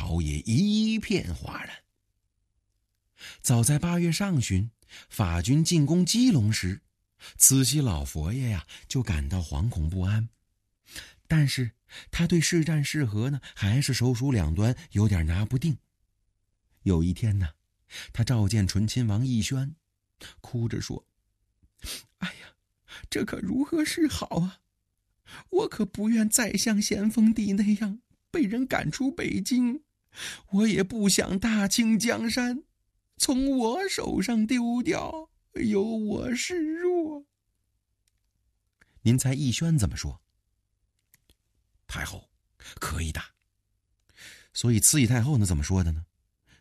朝野一片哗然。早在8月上旬，法军进攻基隆时，慈禧老佛爷呀就感到惶恐不安，但是他对是战是和呢，还是手鼠两端，有点拿不定。有一天呢，他召见醇亲王奕轩，哭着说：“哎呀，这可如何是好啊！我可不愿再像咸丰帝那样被人赶出北京，我也不想大清江山从我手上丢掉，由我示弱。”您猜奕轩怎么说？太后可以打。所以慈禧太后呢怎么说的呢？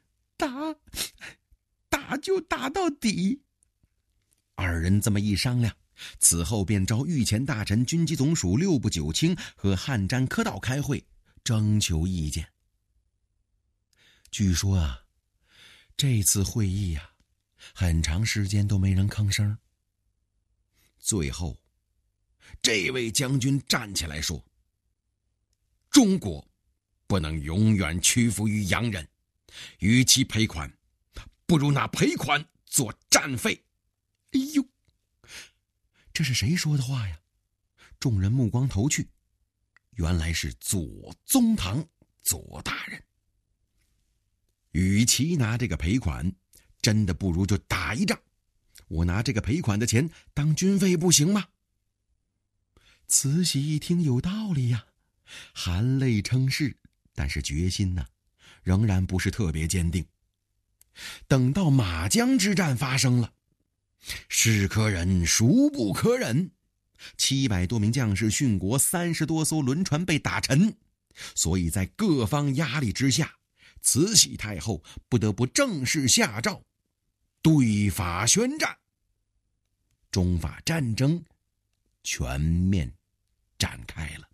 打就打到底。二人这么一商量，此后便召御前大臣、军机总署6部9卿和汉詹科道开会，征求意见。据说啊，这次会议啊，很长时间都没人吭声。最后，这位将军站起来说：“中国不能永远屈服于洋人，与其赔款，不如拿赔款做战费。”哎呦，这是谁说的话呀？众人目光投去，原来是左宗棠左大人。与其拿这个赔款，真的不如就打一仗。我拿这个赔款的钱当军费不行吗？慈禧一听有道理呀，含泪称是，但是决心呢，仍然不是特别坚定。等到马江之战发生了，是可忍孰不可忍，700多名将士殉国，30多艘轮船被打沉，所以在各方压力之下，慈禧太后不得不正式下诏对法宣战。中法战争全面展开了。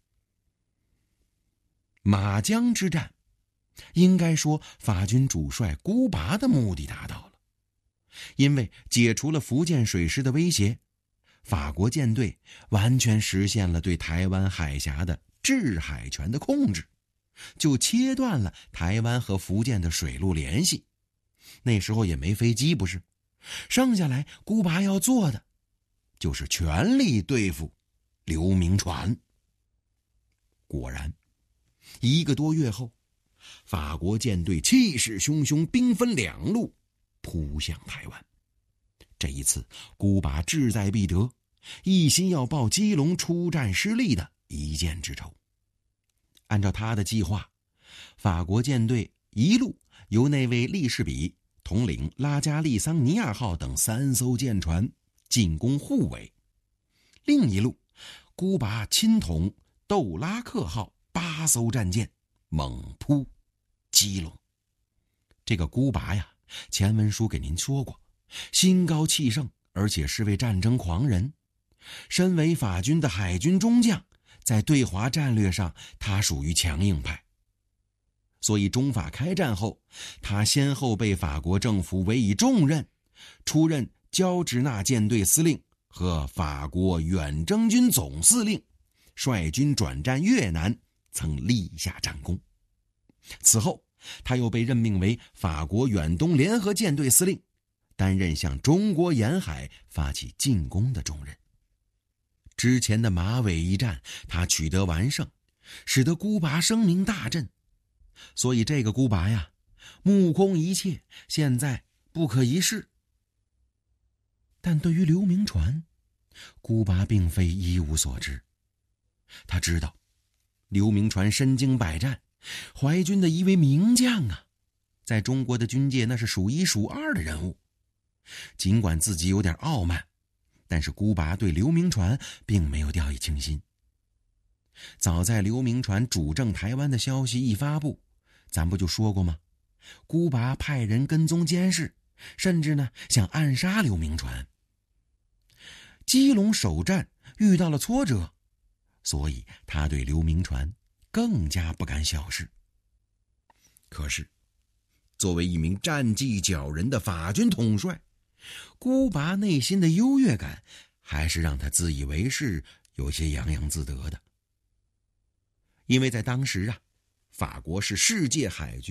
马江之战，应该说法军主帅孤拔的目的达到了，因为解除了福建水师的威胁，法国舰队完全实现了对台湾海峡的制海权的控制，就切断了台湾和福建的水路联系。那时候也没飞机，不是？剩下来孤拔要做的就是全力对付刘铭传。果然1个多月后，法国舰队气势汹汹，兵分2路扑向台湾。这一次孤拔志在必得，一心要报基隆出战失利的一箭之仇。按照他的计划，法国舰队一路由那位利士比统领拉加利桑尼亚号等3艘舰船进攻护卫，另一路孤拔亲统窦拉克号8艘战舰猛扑基隆。这个孤拔呀，前文书给您说过，心高气盛，而且是位战争狂人。身为法军的海军中将，在对华战略上他属于强硬派，所以中法开战后，他先后被法国政府委以重任，出任焦质纳舰队司令和法国远征军总司令，率军转战越南，曾立下战功。此后他又被任命为法国远东联合舰队司令，担任向中国沿海发起进攻的重任。之前的马尾一战他取得完胜，使得孤拔声名大振，所以这个孤拔呀，目空一切，现在不可一世。但对于刘铭传，孤拔并非一无所知。他知道刘铭传身经百战，淮军的一位名将啊，在中国的军界那是数1数2的人物。尽管自己有点傲慢，但是孤拔对刘铭传并没有掉以轻心。早在刘铭传主政台湾的消息一发布，咱不就说过吗？孤拔派人跟踪监视，甚至呢想暗杀刘铭传。基隆首战遇到了挫折，所以他对刘铭传更加不敢小视。可是作为一名战绩骄人的法军统帅，孤拔内心的优越感还是让他自以为是，有些洋洋自得的。因为在当时啊，法国是世界海军